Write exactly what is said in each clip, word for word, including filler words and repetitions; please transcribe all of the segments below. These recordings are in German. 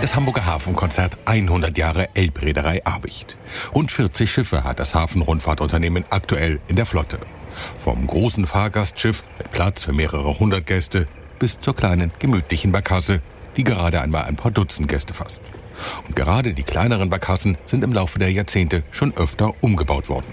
Das Hamburger Hafenkonzert hundert Jahre Elbreederei Abicht. Rund vierzig Schiffe hat das Hafenrundfahrtunternehmen aktuell in der Flotte. Vom großen Fahrgastschiff mit Platz für mehrere hundert Gäste bis zur kleinen, gemütlichen Barkasse, die gerade einmal ein paar Dutzend Gäste fasst. Und gerade die kleineren Barkassen sind im Laufe der Jahrzehnte schon öfter umgebaut worden.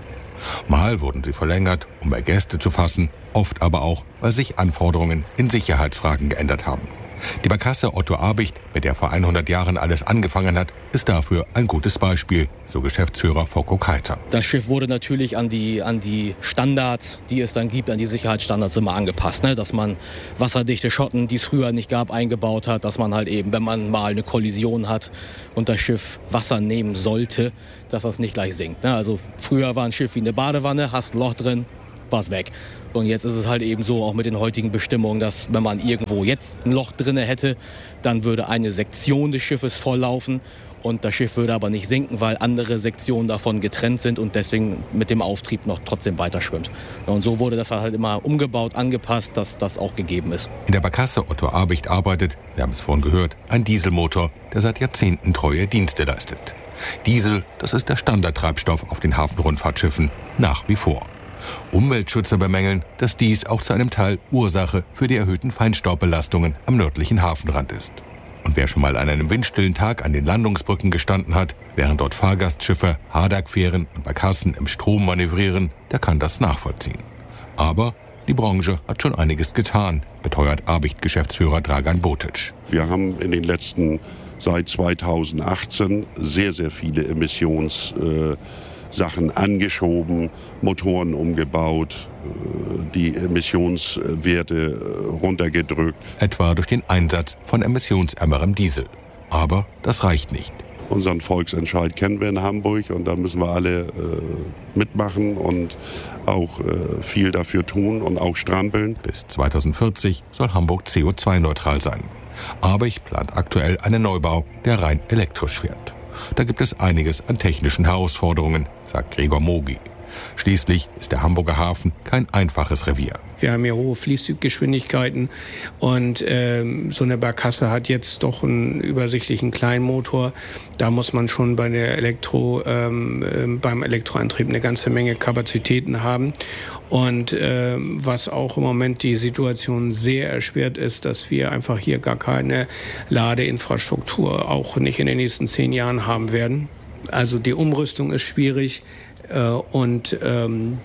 Mal wurden sie verlängert, um mehr Gäste zu fassen, oft aber auch, weil sich Anforderungen in Sicherheitsfragen geändert haben. Die Barkasse Otto Abicht, mit der vor hundert Jahren alles angefangen hat, ist dafür ein gutes Beispiel, so Geschäftsführer Focko Keiter. Das Schiff wurde natürlich an die, an die Standards, die es dann gibt, an die Sicherheitsstandards immer angepasst. Ne? Dass man wasserdichte Schotten, die es früher nicht gab, eingebaut hat. Dass man halt eben, wenn man mal eine Kollision hat und das Schiff Wasser nehmen sollte, dass das nicht gleich sinkt. Ne? Also früher war ein Schiff wie eine Badewanne, hast ein Loch drin, war es weg. Und jetzt ist es halt eben so, auch mit den heutigen Bestimmungen, dass wenn man irgendwo jetzt ein Loch drinne hätte, dann würde eine Sektion des Schiffes volllaufen und das Schiff würde aber nicht sinken, weil andere Sektionen davon getrennt sind und deswegen mit dem Auftrieb noch trotzdem weiter schwimmt. Und so wurde das halt immer umgebaut, angepasst, dass das auch gegeben ist. In der Barkasse Otto Abicht arbeitet, wir haben es vorhin gehört, ein Dieselmotor, der seit Jahrzehnten treue Dienste leistet. Diesel, das ist der Standardtreibstoff auf den Hafenrundfahrtschiffen, nach wie vor. Umweltschützer bemängeln, dass dies auch zu einem Teil Ursache für die erhöhten Feinstaubbelastungen am nördlichen Hafenrand ist. Und wer schon mal an einem windstillen Tag an den Landungsbrücken gestanden hat, während dort Fahrgastschiffe, Hardagfähren und Barkassen im Strom manövrieren, der kann das nachvollziehen. Aber die Branche hat schon einiges getan, beteuert Abicht-Geschäftsführer Dragan Botic. Wir haben in den letzten, seit zweitausendachtzehn, sehr, sehr viele Emissions äh, Sachen angeschoben, Motoren umgebaut, die Emissionswerte runtergedrückt. Etwa durch den Einsatz von emissionsärmerem Diesel. Aber das reicht nicht. Unseren Volksentscheid kennen wir in Hamburg und da müssen wir alle äh, mitmachen und auch äh, viel dafür tun und auch strampeln. Bis zweitausendvierzig soll Hamburg C O zwei neutral sein. Abicht plant aktuell einen Neubau, der rein elektrisch fährt. Da gibt es einiges an technischen Herausforderungen, sagt Gregor Mogi. Schließlich ist der Hamburger Hafen kein einfaches Revier. Wir haben ja hohe Fließgeschwindigkeiten und ähm, so eine Barkasse hat jetzt doch einen übersichtlichen Kleinmotor. Da muss man schon bei der Elektro, ähm, beim Elektroantrieb eine ganze Menge Kapazitäten haben. Und ähm, was auch im Moment die Situation sehr erschwert ist, dass wir einfach hier gar keine Ladeinfrastruktur auch nicht in den nächsten zehn Jahren haben werden. Also die Umrüstung ist schwierig äh, und ähm,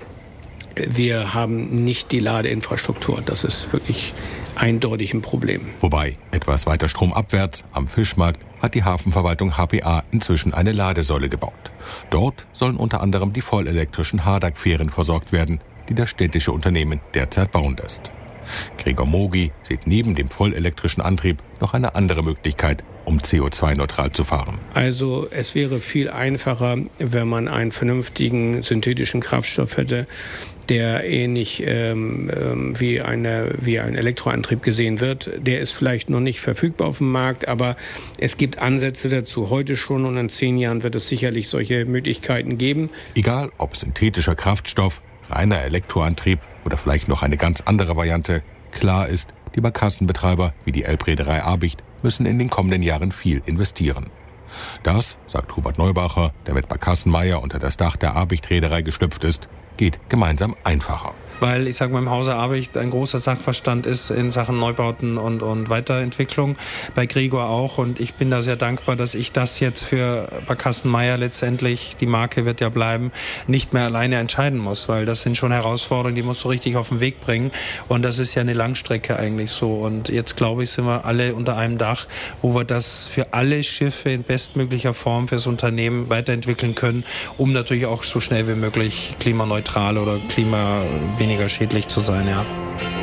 wir haben nicht die Ladeinfrastruktur. Das ist wirklich eindeutig ein Problem. Wobei, etwas weiter stromabwärts, am Fischmarkt, hat die Hafenverwaltung H P A inzwischen eine Ladesäule gebaut. Dort sollen unter anderem die vollelektrischen Hardagfähren versorgt werden, die das städtische Unternehmen derzeit bauen lässt. Gregor Mogi sieht neben dem vollelektrischen Antrieb noch eine andere Möglichkeit, um C O zwei neutral zu fahren. Also es wäre viel einfacher, wenn man einen vernünftigen synthetischen Kraftstoff hätte, der ähnlich ähm, wie, eine, wie ein Elektroantrieb gesehen wird. Der ist vielleicht noch nicht verfügbar auf dem Markt, aber es gibt Ansätze dazu heute schon und in zehn Jahren wird es sicherlich solche Möglichkeiten geben. Egal ob synthetischer Kraftstoff, reiner Elektroantrieb oder vielleicht noch eine ganz andere Variante, klar ist, die Barkassenbetreiber wie die Elbreederei Abicht müssen in den kommenden Jahren viel investieren. Das, sagt Hubert Neubacher, der mit Barkassen Meyer unter das Dach der Abicht-Reederei geschlüpft ist, geht gemeinsam einfacher. Weil, ich sage mal, im Hause Abicht ein großer Sachverstand ist in Sachen Neubauten und, und Weiterentwicklung, bei Gregor auch. Und ich bin da sehr dankbar, dass ich das jetzt für Barkassen Meyer letztendlich, die Marke wird ja bleiben, nicht mehr alleine entscheiden muss. Weil das sind schon Herausforderungen, die musst du richtig auf den Weg bringen. Und das ist ja eine Langstrecke eigentlich so. Und jetzt, glaube ich, sind wir alle unter einem Dach, wo wir das für alle Schiffe in bestmöglicher Form fürs Unternehmen weiterentwickeln können, um natürlich auch so schnell wie möglich klimaneutral oder klima weniger schädlich zu sein, ja.